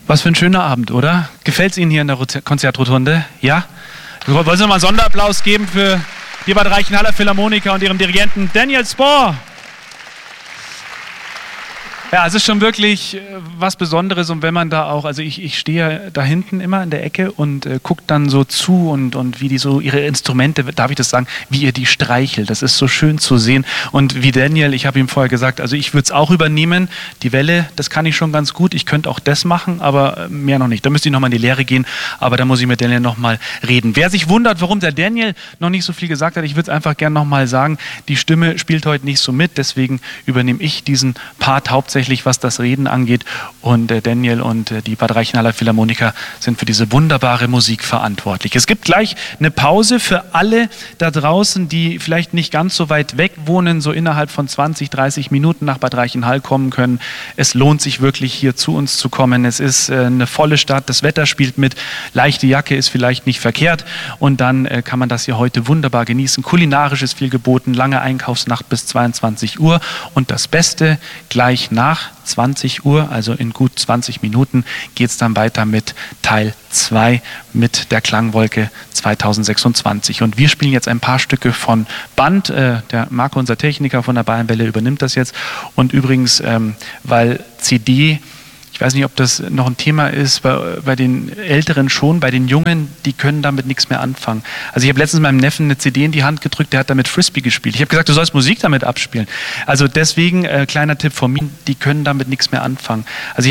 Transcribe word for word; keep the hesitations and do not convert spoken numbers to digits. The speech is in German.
Was für ein schöner Abend, oder? Gefällt es Ihnen hier in der Konzertrotunde? Ja? Wollen Sie noch mal einen Sonderapplaus geben für die Bad Reichenhaller Philharmoniker und ihrem Dirigenten Daniel Spohr? Ja, es ist schon wirklich was Besonderes, und wenn man da auch, also ich, ich stehe da hinten immer in der Ecke und äh, gucke dann so zu und, und wie die so ihre Instrumente, darf ich das sagen, wie ihr die streichelt, das ist so schön zu sehen. Und wie Daniel, ich habe ihm vorher gesagt, also ich würde es auch übernehmen, die Welle, das kann ich schon ganz gut, ich könnte auch das machen, aber mehr noch nicht. Da müsste ich nochmal in die Lehre gehen, aber da muss ich mit Daniel nochmal reden. Wer sich wundert, warum der Daniel noch nicht so viel gesagt hat, ich würde es einfach gerne nochmal sagen, die Stimme spielt heute nicht so mit, deswegen übernehme ich diesen Part hauptsächlich, was das Reden angeht, und äh, Daniel und äh, die Bad Reichenhaller Philharmoniker sind für diese wunderbare Musik verantwortlich. Es gibt gleich eine Pause für alle da draußen, die vielleicht nicht ganz so weit weg wohnen, so innerhalb von zwanzig, dreißig Minuten nach Bad Reichenhall kommen können. Es lohnt sich wirklich, hier zu uns zu kommen. Es ist äh, eine volle Stadt, das Wetter spielt mit, leichte Jacke ist vielleicht nicht verkehrt, und dann äh, kann man das hier heute wunderbar genießen. Kulinarisch ist viel geboten, lange Einkaufsnacht bis zweiundzwanzig Uhr, und das Beste, gleich nach zwanzig Uhr, also in gut zwanzig Minuten, geht es dann weiter mit Teil zwei mit der Klangwolke zweitausendsechsundzwanzig. Und wir spielen jetzt ein paar Stücke von Band. Äh, der Marco, unser Techniker von der Bayernwelle, übernimmt das jetzt. Und übrigens, ähm, weil C D, ich weiß nicht, ob das noch ein Thema ist, bei, bei den Älteren schon, bei den Jungen, die können damit nichts mehr anfangen. Also ich habe letztens meinem Neffen eine C D in die Hand gedrückt, der hat damit Frisbee gespielt. Ich habe gesagt, du sollst Musik damit abspielen. Also deswegen, äh, kleiner Tipp von mir, die können damit nichts mehr anfangen. Also ich